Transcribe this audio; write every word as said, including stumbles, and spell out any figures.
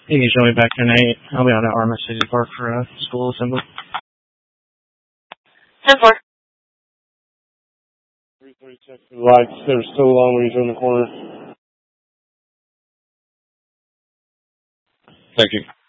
You can show me back tonight. I'll be out at Arma City Park for a school assembly. ten four. three three, check the lights. They were so long when you turned the corner. Thank you.